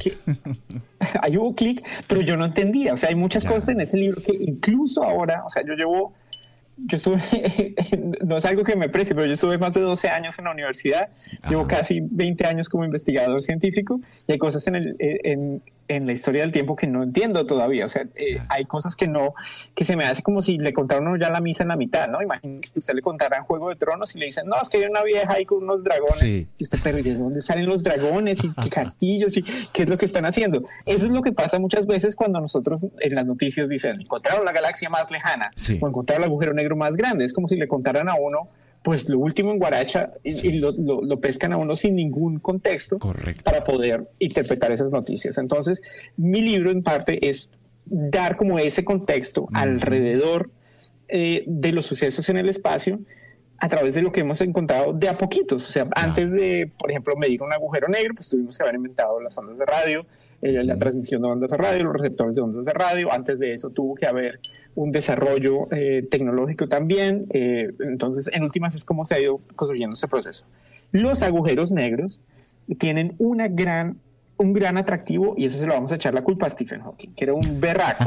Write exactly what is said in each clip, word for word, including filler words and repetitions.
que ahí hubo clic, pero yo no entendía. O sea, hay muchas Ya. cosas en ese libro que incluso ahora, o sea, yo llevo, yo estuve, no es algo que me precie, pero yo estuve más de doce años en la universidad, Ajá. llevo casi veinte años como investigador científico y hay cosas en, el, en, en la historia del tiempo que no entiendo todavía. O sea, eh, Ya. hay cosas que no, que se me hace como si le contaron a uno ya la misa en la mitad, ¿no? Imagínate que usted le contara en Juego de Tronos y le dicen, no, es que hay una vieja ahí con unos dragones. Sí. Y usted, pero ¿y de dónde salen los dragones y qué castillos y qué es lo que están haciendo? Eso es lo que pasa muchas veces cuando nosotros en las noticias dicen, encontraron la galaxia más lejana Sí. o encontraron el agujero negro más grande. Es como si le contaran a uno pues lo último en Guaracha y, Sí. y lo, lo, lo pescan a uno sin ningún contexto. Correcto. Para poder interpretar esas noticias. Entonces, mi libro en parte es dar como ese contexto Mm. alrededor eh, de los sucesos en el espacio a través de lo que hemos encontrado de a poquitos. O sea, Claro. antes de, por ejemplo, medir un agujero negro, pues tuvimos que haber inventado las ondas de radio, eh, la Mm. transmisión de ondas de radio, los receptores de ondas de radio. Antes de eso tuvo que haber un desarrollo eh, tecnológico también. Eh, entonces, en últimas, es como se ha ido construyendo ese proceso. Los agujeros negros tienen una gran, un gran atractivo, y eso se lo vamos a echar la culpa a Stephen Hawking, que era un berraco.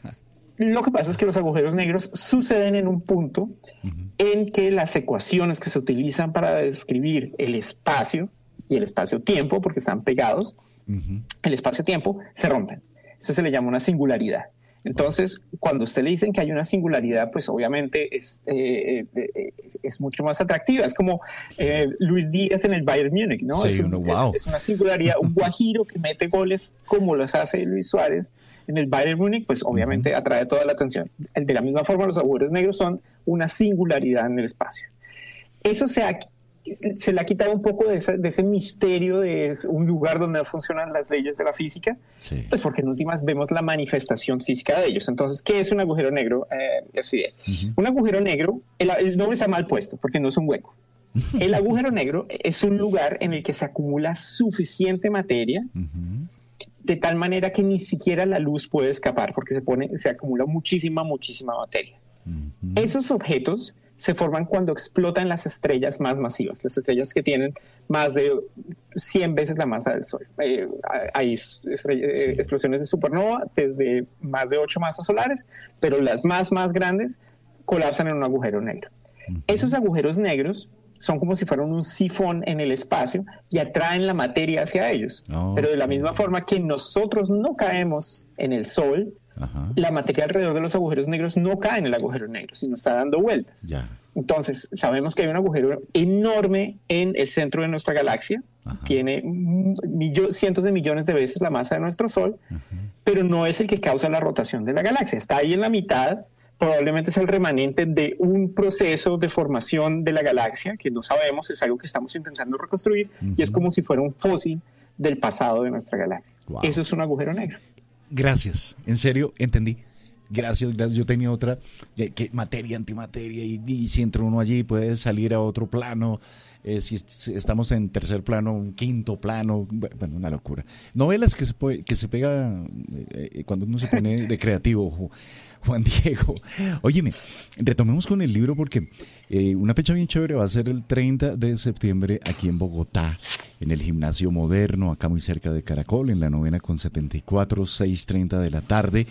Lo que pasa es que los agujeros negros suceden en un punto Ujú. en que las ecuaciones que se utilizan para describir el espacio y el espacio-tiempo, porque están pegados, Ujú. el espacio-tiempo se rompen. Eso se le llama una singularidad. Entonces, cuando a usted le dicen que hay una singularidad, pues obviamente es, eh, eh, es mucho más atractiva. Es como eh, Luis Díaz en el Bayern Múnich, ¿no? Sí, es, un- uno, wow. es, es una singularidad, un guajiro que mete goles como los hace Luis Suárez en el Bayern Múnich, pues obviamente atrae toda la atención. De la misma forma, los agujeros negros son una singularidad en el espacio. Eso se, ha, se le ha quitado un poco de ese, de ese misterio de un lugar donde no funcionan las leyes de la física, Sí. pues porque en últimas vemos la manifestación física de ellos. Entonces, ¿qué es un agujero negro? Eh, así es. Ujú. Un agujero negro, el, el nombre está mal puesto porque no es un hueco. El agujero negro es un lugar en el que se acumula suficiente materia Ujú. de tal manera que ni siquiera la luz puede escapar porque se pone, se acumula muchísima, muchísima materia. Ujú. Esos objetos se forman cuando explotan las estrellas más masivas, las estrellas que tienen más de cien veces la masa del Sol. Eh, hay estrella, eh, Sí. explosiones de supernova desde más de ocho masas solares, pero las más, más grandes colapsan en un agujero negro. Ujú. Esos agujeros negros son como si fueran un sifón en el espacio y atraen la materia hacia ellos. Oh, Pero de la ok. misma forma que nosotros no caemos en el Sol, Ajá. la materia alrededor de los agujeros negros no cae en el agujero negro, sino está dando vueltas. Ya. Entonces, sabemos que hay un agujero enorme en el centro de nuestra galaxia, Ajá. tiene millo- cientos de millones de veces la masa de nuestro Sol, Ajá. pero no es el que causa la rotación de la galaxia. Está ahí en la mitad, probablemente es el remanente de un proceso de formación de la galaxia, que no sabemos, es algo que estamos intentando reconstruir, y es Ujú. como si fuera un fósil del pasado de nuestra galaxia. Wow. Eso es un agujero negro. Gracias, en serio, entendí. Gracias, gracias. Yo tenía otra, de que materia, antimateria, y, y si entra uno allí puede salir a otro plano. Eh, si, est- si estamos en tercer plano, un quinto plano, bueno, una locura. Novelas que se puede, que se pega eh, eh, cuando uno se pone de creativo, Ju- Juan Diego. Óyeme, retomemos con el libro porque eh, una fecha bien chévere va a ser el treinta de septiembre aquí en Bogotá, en el Gimnasio Moderno, acá muy cerca de Caracol, en la novena con setenta y cuatro, seis treinta de la tarde.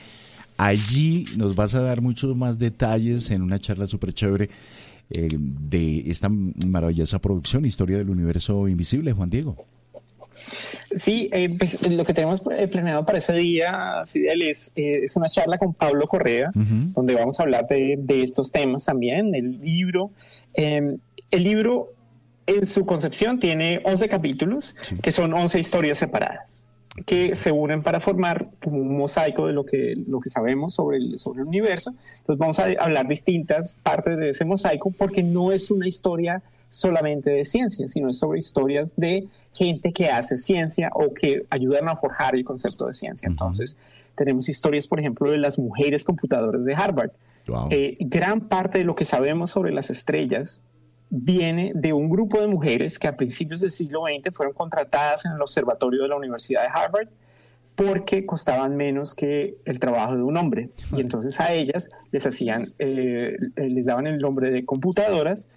Allí nos vas a dar muchos más detalles en una charla súper chévere eh, de esta maravillosa producción, Historia del Universo Invisible, Juan Diego. Sí, eh, pues, lo que tenemos eh, planeado para ese día, Fidel, es, eh, es una charla con Pablo Correa, Ujú. donde vamos a hablar de, de estos temas también, el libro. Eh, el libro, en su concepción, tiene once capítulos, Sí. que son once historias separadas, que se unen para formar como un mosaico de lo que, lo que sabemos sobre el, sobre el universo. Entonces vamos a hablar distintas partes de ese mosaico, porque no es una historia solamente de ciencia, sino es sobre historias de gente que hace ciencia o que ayudan a forjar el concepto de ciencia. Ujú. Entonces, tenemos historias, por ejemplo, de las mujeres computadoras de Harvard. Wow. Eh, gran parte de lo que sabemos sobre las estrellas viene de un grupo de mujeres que a principios del siglo veinte fueron contratadas en el observatorio de la Universidad de Harvard porque costaban menos que el trabajo de un hombre. Y entonces a ellas les hacían, eh, les daban el nombre de computadoras,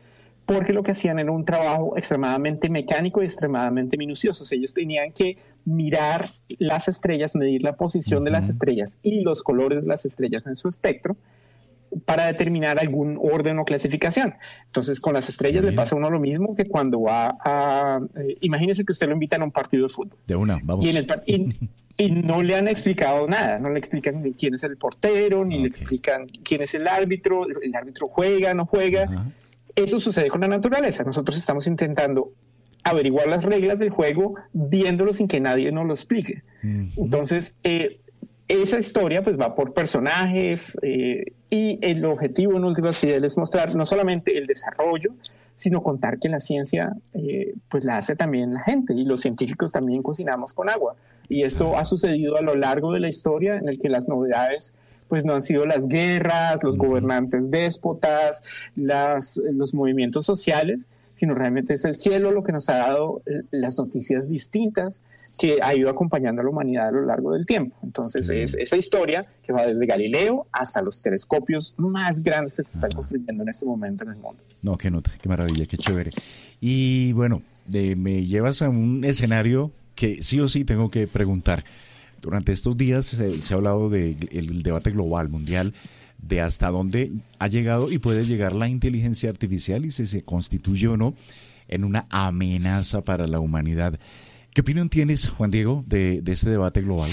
porque lo que hacían era un trabajo extremadamente mecánico y extremadamente minucioso. O sea, ellos tenían que mirar las estrellas, medir la posición uh-huh. de las estrellas y los colores de las estrellas en su espectro para determinar algún orden o clasificación. Entonces, con las estrellas uh-huh. le pasa a uno lo mismo que cuando va a... Eh, imagínese que usted lo invitan a un partido de fútbol. De una, vamos. Y, en el, y, y no le han explicado nada, no le explican ni quién es el portero, ni okay. le explican quién es el árbitro, el árbitro juega, no juega. Uh-huh. Eso sucede con la naturaleza. Nosotros estamos intentando averiguar las reglas del juego viéndolo sin que nadie nos lo explique. Uh-huh. Entonces, eh, esa historia pues va por personajes eh, y el objetivo en últimas Fidel es mostrar no solamente el desarrollo, sino contar que la ciencia eh, pues la hace también la gente y los científicos también cocinamos con agua. Y esto ha sucedido a lo largo de la historia en el que las novedades pues no han sido las guerras, los gobernantes déspotas, las, los movimientos sociales, sino realmente es el cielo lo que nos ha dado las noticias distintas que ha ido acompañando a la humanidad a lo largo del tiempo. Entonces sí. es esa historia que va desde Galileo hasta los telescopios más grandes que se están ah. construyendo en este momento en el mundo. No, qué nota, qué maravilla, qué chévere. Y bueno, de, me llevas a un escenario que sí o sí tengo que preguntar. Durante estos días se, se ha hablado del de debate global, mundial, de hasta dónde ha llegado y puede llegar la inteligencia artificial y si se constituye o no en una amenaza para la humanidad. ¿Qué opinión tienes, Juan Diego, de, de este debate global?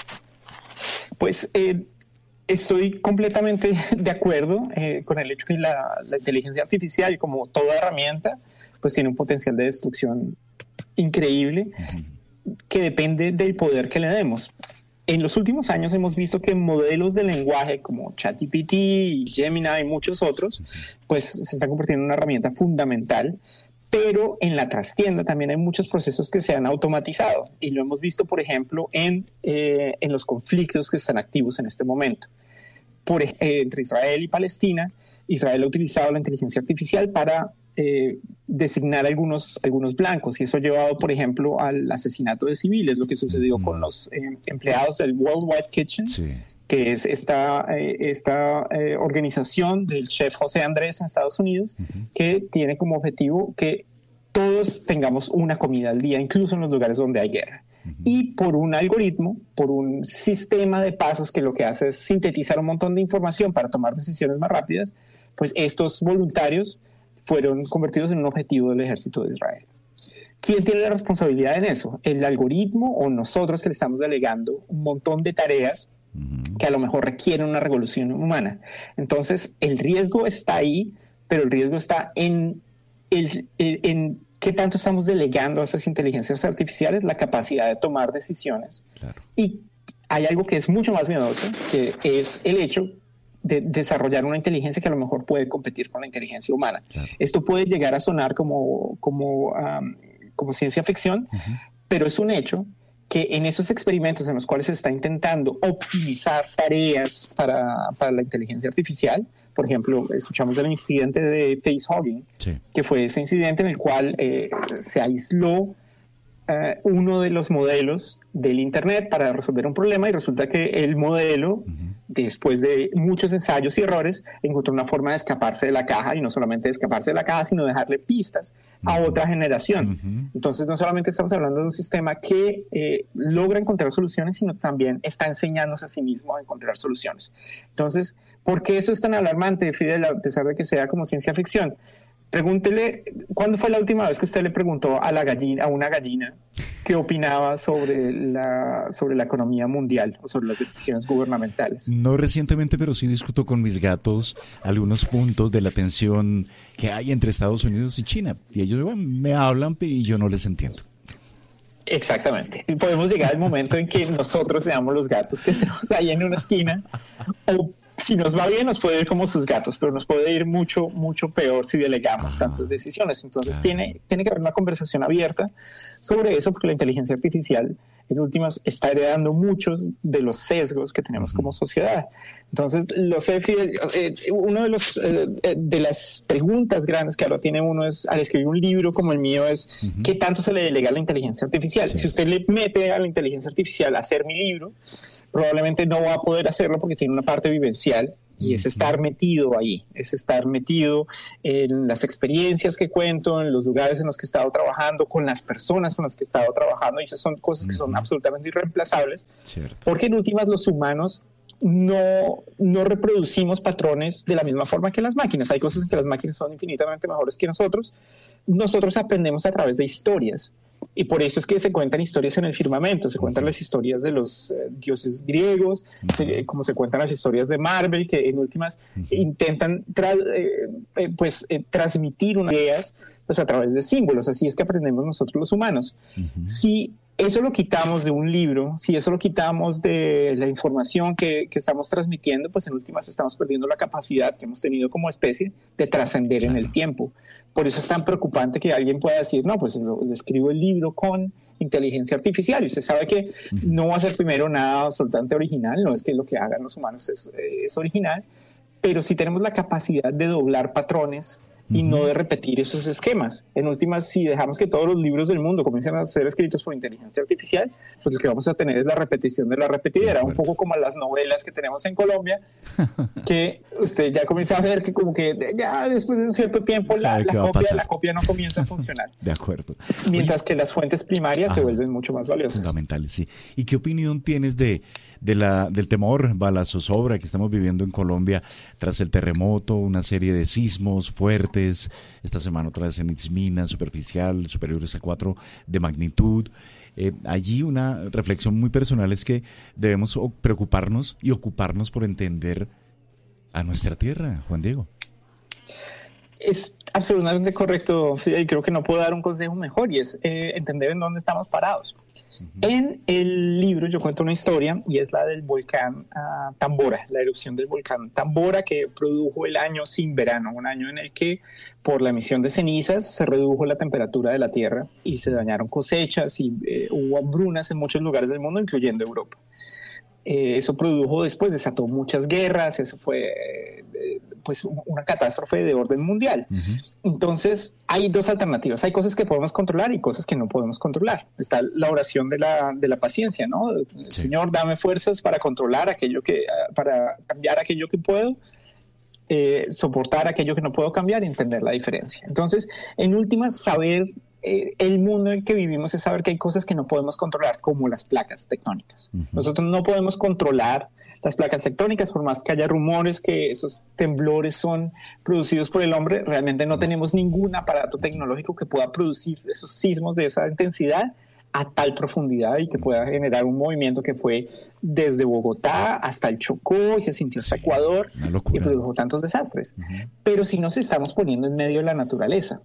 Pues eh, estoy completamente de acuerdo eh, con el hecho que la, la inteligencia artificial, como toda herramienta, pues tiene un potencial de destrucción increíble. Uh-huh. Que depende del poder que le demos. En los últimos años hemos visto que modelos de lenguaje como ChatGPT, Gemini y muchos otros, pues se están convirtiendo en una herramienta fundamental, pero en la trastienda también hay muchos procesos que se han automatizado y lo hemos visto, por ejemplo, en, eh, en los conflictos que están activos en este momento. Por, eh, entre Israel y Palestina, Israel ha utilizado la inteligencia artificial para Eh, designar algunos, algunos blancos y eso ha llevado, por ejemplo, al asesinato de civiles, lo que sucedió mm. con los eh, empleados del Worldwide Kitchen, sí. que es esta, eh, esta eh, organización del chef José Andrés en Estados Unidos, uh-huh. que tiene como objetivo que todos tengamos una comida al día, incluso en los lugares donde hay guerra. Uh-huh. Y por un algoritmo, por un sistema de pasos que lo que hace es sintetizar un montón de información para tomar decisiones más rápidas, pues estos voluntarios fueron convertidos en un objetivo del ejército de Israel. ¿Quién tiene la responsabilidad en eso? ¿El algoritmo o nosotros que le estamos delegando un montón de tareas uh-huh. que a lo mejor requieren una revolución humana? Entonces, el riesgo está ahí, pero el riesgo está en, el, el, en qué tanto estamos delegando a esas inteligencias artificiales la capacidad de tomar decisiones. Claro. Y hay algo que es mucho más miedoso, que es el hecho de desarrollar una inteligencia que a lo mejor puede competir con la inteligencia humana. Claro. Esto puede llegar a sonar como, como, um, como ciencia ficción, uh-huh. pero es un hecho que en esos experimentos en los cuales se está intentando optimizar tareas para, para la inteligencia artificial, por ejemplo, escuchamos del incidente de facehugging, sí. que fue ese incidente en el cual eh, se aisló Uh, uno de los modelos del Internet para resolver un problema y resulta que el modelo, uh-huh. después de muchos ensayos y errores, encontró una forma de escaparse de la caja y no solamente de escaparse de la caja, sino dejarle pistas uh-huh. a otra generación. Uh-huh. Entonces, no solamente estamos hablando de un sistema que eh, logra encontrar soluciones, sino también está enseñándose a sí mismo a encontrar soluciones. Entonces, ¿por qué eso es tan alarmante, Fidel, a pesar de que sea como ciencia ficción? Pregúntele, ¿cuándo fue la última vez que usted le preguntó a la gallina, a una gallina, qué opinaba sobre la, sobre la economía mundial o sobre las decisiones gubernamentales? No recientemente, pero sí discuto con mis gatos algunos puntos de la tensión que hay entre Estados Unidos y China. Y ellos bueno, me hablan y yo no les entiendo. Exactamente. Y podemos llegar al momento en que nosotros seamos los gatos que estemos ahí en una esquina o si nos va bien nos puede ir como sus gatos, pero nos puede ir mucho, mucho peor si delegamos Ajá. tantas decisiones. Entonces claro. tiene, tiene que haber una conversación abierta sobre eso, porque la inteligencia artificial, en últimas, está heredando muchos de los sesgos que tenemos uh-huh. como sociedad. Entonces, lo sé, Fidel, eh, uno de los eh, de las preguntas grandes que ahora tiene uno es, al escribir un libro como el mío, es uh-huh. ¿qué tanto se le delega a la inteligencia artificial? Sí. Si usted le mete a la inteligencia artificial a hacer mi libro, probablemente no va a poder hacerlo porque tiene una parte vivencial y es estar metido ahí, es estar metido en las experiencias que cuento, en los lugares en los que he estado trabajando, con las personas con las que he estado trabajando, y esas son cosas que son absolutamente irreemplazables, Cierto. Porque en últimas los humanos no, no reproducimos patrones de la misma forma que las máquinas. Hay cosas en que las máquinas son infinitamente mejores que nosotros. Nosotros aprendemos a través de historias. Y por eso es que se cuentan historias en el firmamento, se cuentan las historias de los eh, dioses griegos, uh-huh. se, como se cuentan las historias de Marvel, que en últimas uh-huh. intentan tra- eh, eh, pues, eh, transmitir unas ideas pues, a través de símbolos. Así es que aprendemos nosotros los humanos. Uh-huh. Si eso lo quitamos de un libro, si eso lo quitamos de la información que, que estamos transmitiendo, pues en últimas estamos perdiendo la capacidad que hemos tenido como especie de trascender claro. en el tiempo. Por eso es tan preocupante que alguien pueda decir, no, pues lo, lo escribo el libro con inteligencia artificial, y usted sabe que uh-huh. no va a ser primero nada absolutamente original, no es que lo que hagan los humanos es, es original, pero sí tenemos la capacidad de doblar patrones y uh-huh. no de repetir esos esquemas. En últimas, si dejamos que todos los libros del mundo comiencen a ser escritos por inteligencia artificial, pues lo que vamos a tener es la repetición de la repetidera, un poco como las novelas que tenemos en Colombia, que usted ya comienza a ver que como que ya después de un cierto tiempo la, la, copia, la copia no comienza a funcionar. De acuerdo. Mientras Oye, que las fuentes primarias ah, se vuelven mucho más valiosas. Fundamentales, sí. ¿Y qué opinión tienes de, de la, del temor, va, la zozobra que estamos viviendo en Colombia tras el terremoto, una serie de sismos fuertes? Esta semana otra vez en Itzmina, superficial, superiores a cuatro de magnitud. Eh, allí una reflexión muy personal es que debemos preocuparnos y ocuparnos por entender a nuestra tierra, Juan Diego. Es absolutamente correcto, y creo que no puedo dar un consejo mejor, y es eh, entender en dónde estamos parados. Uh-huh. En el libro yo cuento una historia, y es la del volcán uh, Tambora, la erupción del volcán Tambora, que produjo el año sin verano, un año en el que por la emisión de cenizas se redujo la temperatura de la tierra y se dañaron cosechas y eh, hubo hambrunas en muchos lugares del mundo, incluyendo Europa. Eh, eso produjo después, desató muchas guerras, eso fue eh, pues una catástrofe de orden mundial. Uh-huh. Entonces hay dos alternativas, hay cosas que podemos controlar y cosas que no podemos controlar. Está la oración de la, de la paciencia, ¿no? Sí. Señor, dame fuerzas para controlar aquello que, para cambiar aquello que puedo, eh, soportar aquello que no puedo cambiar y entender la diferencia. Entonces, en últimas, saber el mundo en el que vivimos es saber que hay cosas que no podemos controlar, como las placas tectónicas. Uh-huh. Nosotros no podemos controlar las placas tectónicas, por más que haya rumores que esos temblores son producidos por el hombre, realmente no tenemos ningún aparato tecnológico que pueda producir esos sismos de esa intensidad a tal profundidad y que pueda generar un movimiento que fue desde Bogotá hasta el Chocó y se sintió hasta Ecuador y produjo tantos desastres. Uh-huh. Pero si nos estamos poniendo en medio de la naturaleza,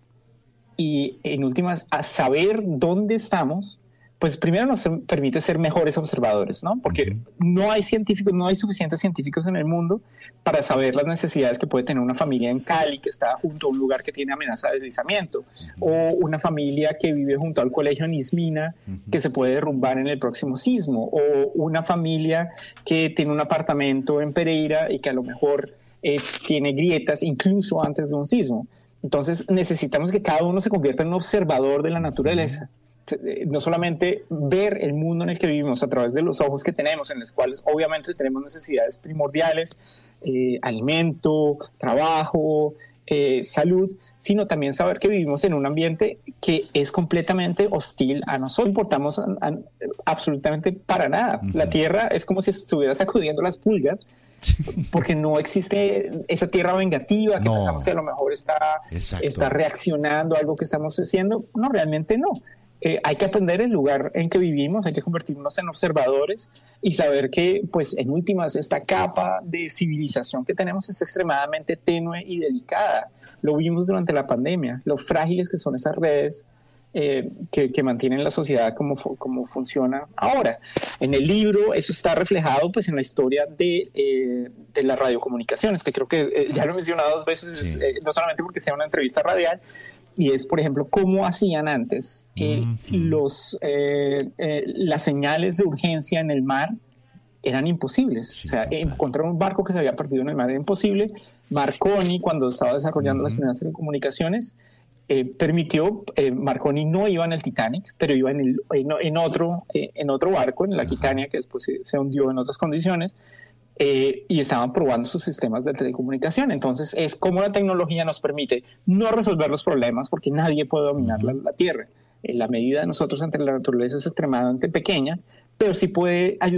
y en últimas, a saber dónde estamos, pues primero nos permite ser mejores observadores, ¿no? Porque no hay científicos, no hay suficientes científicos en el mundo para saber las necesidades que puede tener una familia en Cali que está junto a un lugar que tiene amenaza de deslizamiento, uh-huh. o una familia que vive junto al colegio en Itzmina uh-huh. que se puede derrumbar en el próximo sismo, o una familia que tiene un apartamento en Pereira y que a lo mejor eh, tiene grietas incluso antes de un sismo. Entonces necesitamos que cada uno se convierta en un observador de la naturaleza. No solamente ver el mundo en el que vivimos a través de los ojos que tenemos, en los cuales obviamente tenemos necesidades primordiales, eh, alimento, trabajo, eh, salud, sino también saber que vivimos en un ambiente que es completamente hostil a nosotros. No importamos a, a, absolutamente para nada. Uh-huh. La tierra es como si estuviera sacudiendo las pulgas, porque no existe esa tierra vengativa que no. pensamos que a lo mejor está, está reaccionando a algo que estamos haciendo. No, realmente no. Eh, hay que aprender el lugar en que vivimos, hay que convertirnos en observadores y saber que, pues, en últimas, esta capa de civilización que tenemos es extremadamente tenue y delicada. Lo vimos durante la pandemia, lo frágiles que son esas redes Eh, que, que mantienen la sociedad como, como funciona ahora. En el libro eso está reflejado pues en la historia de, eh, de las radiocomunicaciones, que creo que eh, ya lo he mencionado dos veces, sí. eh, no solamente porque sea una entrevista radial, y es, por ejemplo, cómo hacían antes eh, mm-hmm. los, eh, eh, las señales de urgencia en el mar eran imposibles. Sí, o sea, total. Encontrar un barco que se había perdido en el mar era imposible. Marconi, cuando estaba desarrollando mm-hmm. las primeras telecomunicaciones, Eh, permitió, eh, Marconi no iba en el Titanic, pero iba en, el, en, en, otro, eh, en otro barco, en la Aquitania, que después se, se hundió en otras condiciones, eh, y estaban probando sus sistemas de telecomunicación. Entonces es como la tecnología nos permite no resolver los problemas porque nadie puede dominar la, la Tierra. Eh, la medida de nosotros ante la naturaleza es extremadamente pequeña, pero sí puede ayudar